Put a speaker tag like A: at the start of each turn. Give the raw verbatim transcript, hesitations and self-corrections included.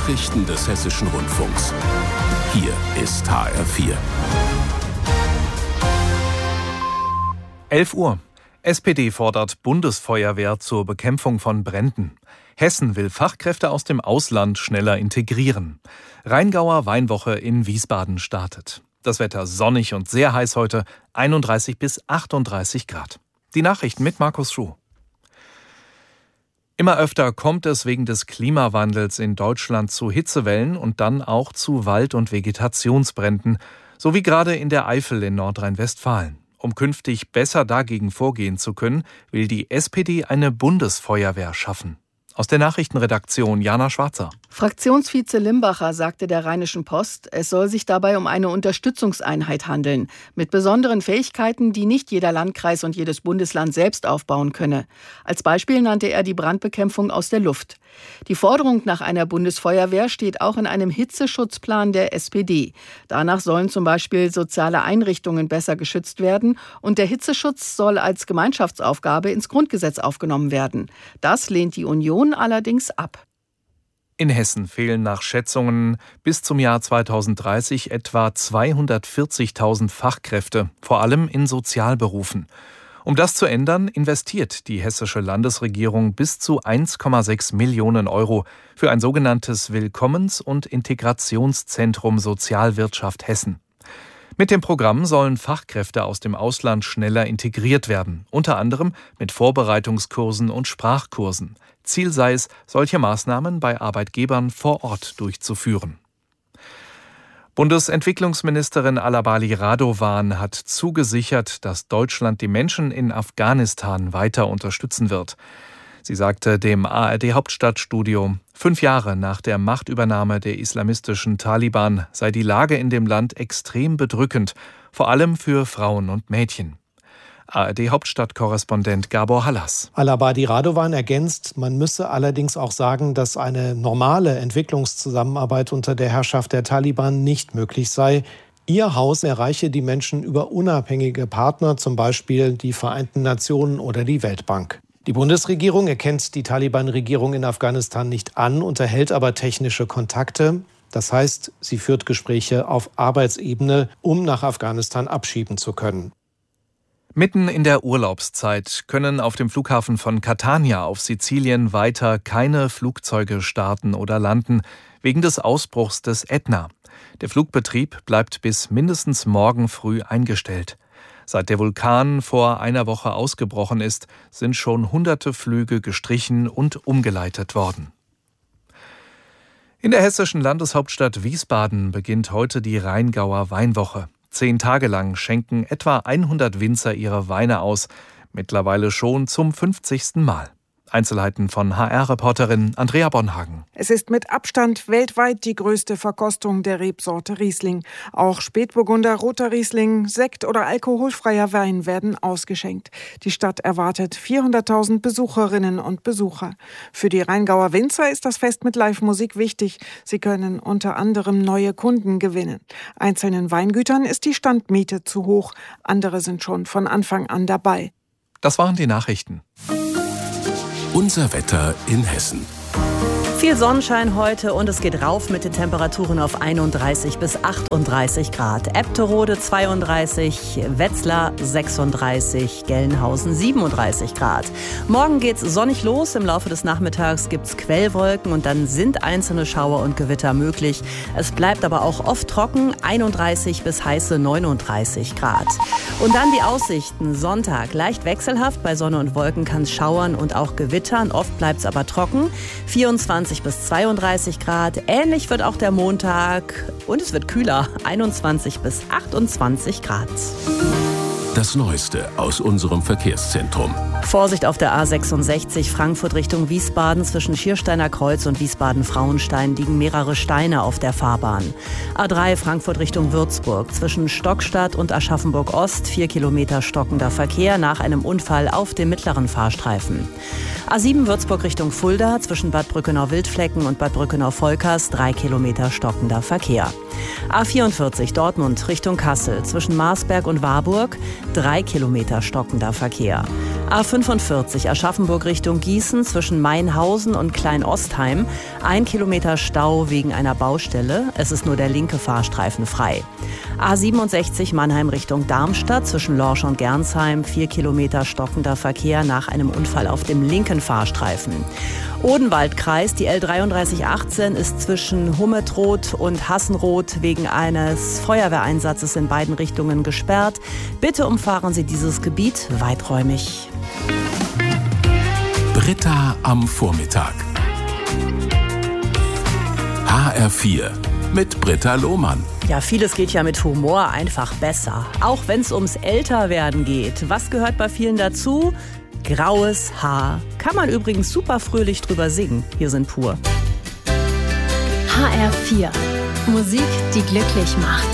A: Nachrichten des Hessischen Rundfunks. Hier ist H R vier.
B: elf Uhr. S P D fordert Bundesfeuerwehr zur Bekämpfung von Bränden. Hessen will Fachkräfte aus dem Ausland schneller integrieren. Rheingauer Weinwoche in Wiesbaden startet. Das Wetter sonnig und sehr heiß heute, einunddreißig bis achtunddreißig Grad. Die Nachrichten mit Markus Schuh. Immer öfter kommt es wegen des Klimawandels in Deutschland zu Hitzewellen und dann auch zu Wald- und Vegetationsbränden, so wie gerade in der Eifel in Nordrhein-Westfalen. Um künftig besser dagegen vorgehen zu können, will die S P D eine Bundesfeuerwehr schaffen. Aus der Nachrichtenredaktion Jana Schwarzer.
C: Fraktionsvize Limbacher sagte der Rheinischen Post, es soll sich dabei um eine Unterstützungseinheit handeln, mit besonderen Fähigkeiten, die nicht jeder Landkreis und jedes Bundesland selbst aufbauen könne. Als Beispiel nannte er die Brandbekämpfung aus der Luft. Die Forderung nach einer Bundesfeuerwehr steht auch in einem Hitzeschutzplan der S P D. Danach sollen zum Beispiel soziale Einrichtungen besser geschützt werden und der Hitzeschutz soll als Gemeinschaftsaufgabe ins Grundgesetz aufgenommen werden. Das lehnt die Union allerdings ab.
B: In Hessen fehlen nach Schätzungen bis zum Jahr zweitausenddreißig etwa zweihundertvierzigtausend Fachkräfte, vor allem in Sozialberufen. Um das zu ändern, investiert die hessische Landesregierung bis zu eins Komma sechs Millionen Euro für ein sogenanntes Willkommens- und Integrationszentrum Sozialwirtschaft Hessen. Mit dem Programm sollen Fachkräfte aus dem Ausland schneller integriert werden, unter anderem mit Vorbereitungskursen und Sprachkursen. Ziel sei es, solche Maßnahmen bei Arbeitgebern vor Ort durchzuführen. Bundesentwicklungsministerin Alabali Radovan hat zugesichert, dass Deutschland die Menschen in Afghanistan weiter unterstützen wird. Sie sagte dem A R D-Hauptstadtstudio, fünf Jahre nach der Machtübernahme der islamistischen Taliban sei die Lage in dem Land extrem bedrückend, vor allem für Frauen und Mädchen. A R D-Hauptstadtkorrespondent Gabor Hallas.
D: Alabadi Radovan ergänzt, man müsse allerdings auch sagen, dass eine normale Entwicklungszusammenarbeit unter der Herrschaft der Taliban nicht möglich sei. Ihr Haus erreiche die Menschen über unabhängige Partner, zum Beispiel die Vereinten Nationen oder die Weltbank. Die Bundesregierung erkennt die Taliban-Regierung in Afghanistan nicht an, unterhält aber technische Kontakte. Das heißt, sie führt Gespräche auf Arbeitsebene, um nach Afghanistan abschieben zu können.
B: Mitten in der Urlaubszeit können auf dem Flughafen von Catania auf Sizilien weiter keine Flugzeuge starten oder landen, wegen des Ausbruchs des Ätna. Der Flugbetrieb bleibt bis mindestens morgen früh eingestellt. Seit der Vulkan vor einer Woche ausgebrochen ist, sind schon hunderte Flüge gestrichen und umgeleitet worden. In der hessischen Landeshauptstadt Wiesbaden beginnt heute die Rheingauer Weinwoche. Zehn Tage lang schenken etwa hundert Winzer ihre Weine aus, mittlerweile schon zum fünfzigsten Mal. Einzelheiten von H R-Reporterin Andrea Bonhagen.
E: Es ist mit Abstand weltweit die größte Verkostung der Rebsorte Riesling. Auch Spätburgunder, roter Riesling, Sekt oder alkoholfreier Wein werden ausgeschenkt. Die Stadt erwartet vierhunderttausend Besucherinnen und Besucher. Für die Rheingauer Winzer ist das Fest mit Live-Musik wichtig. Sie können unter anderem neue Kunden gewinnen. Einzelnen Weingütern ist die Standmiete zu hoch. Andere sind schon von Anfang an dabei.
B: Das waren die Nachrichten.
A: Unser Wetter in Hessen.
F: Viel Sonnenschein heute und es geht rauf mit den Temperaturen auf einunddreißig bis achtunddreißig Grad. Ebterode zweiunddreißig, Wetzlar sechsunddreißig, Gelnhausen siebenunddreißig Grad. Morgen geht's sonnig los. Im Laufe des Nachmittags gibt's Quellwolken und dann sind einzelne Schauer und Gewitter möglich. Es bleibt aber auch oft trocken, einunddreißig bis heiße neununddreißig Grad. Und dann die Aussichten. Sonntag leicht wechselhaft, bei Sonne und Wolken kann es schauern und auch gewittern. Oft bleibt's aber trocken, vierundzwanzig bis zweiunddreißig Grad. Ähnlich wird auch der Montag und es wird kühler, einundzwanzig bis achtundzwanzig Grad.
A: Das Neueste aus unserem Verkehrszentrum.
F: Vorsicht auf der A sechsundsechzig Frankfurt Richtung Wiesbaden. Zwischen Schiersteiner Kreuz und Wiesbaden-Frauenstein liegen mehrere Steine auf der Fahrbahn. A drei Frankfurt Richtung Würzburg. Zwischen Stockstadt und Aschaffenburg-Ost vier Kilometer stockender Verkehr nach einem Unfall auf dem mittleren Fahrstreifen. A sieben Würzburg Richtung Fulda. Zwischen Bad Brückenau-Wildflecken und Bad Brückenau-Volkers drei Kilometer stockender Verkehr. A vierundvierzig Dortmund Richtung Kassel. Zwischen Marsberg und Warburg drei Kilometer stockender Verkehr. A fünfundvierzig Aschaffenburg Richtung Gießen zwischen Mainhausen und Kleinostheim. Ein Kilometer Stau wegen einer Baustelle. Es ist nur der linke Fahrstreifen frei. A siebenundsechzig Mannheim Richtung Darmstadt zwischen Lorsch und Gernsheim. Vier Kilometer stockender Verkehr nach einem Unfall auf dem linken Fahrstreifen. Odenwaldkreis, die L dreiunddreißig achtzehn ist zwischen Hummetroth und Hassenroth wegen eines Feuerwehreinsatzes in beiden Richtungen gesperrt. Bitte umfahren Sie dieses Gebiet weiträumig.
A: Britta am Vormittag. H R vier mit Britta Lohmann.
F: Ja, vieles geht ja mit Humor einfach besser. Auch wenn es ums Älterwerden geht. Was gehört bei vielen dazu? Graues Haar. Kann man übrigens super fröhlich drüber singen. Hier sind Pur.
G: H R vier. Musik, die glücklich macht.